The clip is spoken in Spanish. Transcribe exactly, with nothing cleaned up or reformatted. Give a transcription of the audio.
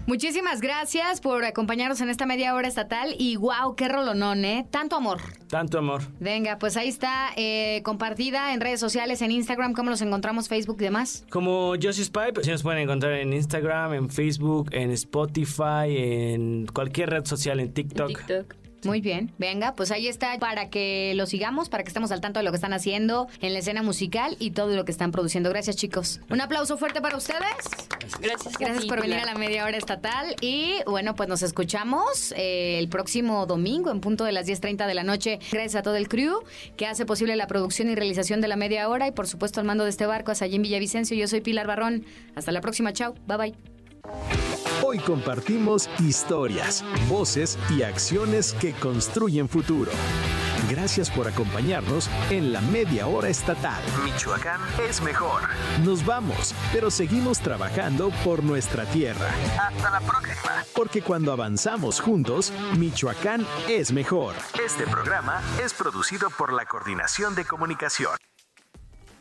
Muchísimas gracias por acompañarnos en esta media hora estatal y wow, qué rolonón, ¿eh? Tanto amor. Tanto amor. Venga, pues ahí está, eh, compartida en redes sociales, en Instagram, ¿cómo los encontramos? Facebook y demás. Como Josie's Pipe, sí nos pueden encontrar en Instagram, en Facebook, en Spotify, en cualquier red social, en TikTok. En TikTok. Muy bien, venga, pues ahí está para que lo sigamos, para que estemos al tanto de lo que están haciendo en la escena musical y todo lo que están produciendo. Gracias, chicos. Un aplauso fuerte para ustedes. Gracias. Gracias por venir a la media hora estatal y bueno, pues nos escuchamos eh, el próximo domingo en punto de las diez treinta de la noche. Gracias a todo el crew que hace posible la producción y realización de la media hora y por supuesto al mando de este barco a Sayín Villavicencio. Yo soy Pilar Barrón. Hasta la próxima, chao, bye bye. Hoy compartimos historias, voces y acciones que construyen futuro. Gracias por acompañarnos en la media hora estatal. Michoacán es mejor. Nos vamos, pero seguimos trabajando por nuestra tierra. Hasta la próxima. Porque cuando avanzamos juntos, Michoacán es mejor. Este programa es producido por la Coordinación de Comunicación.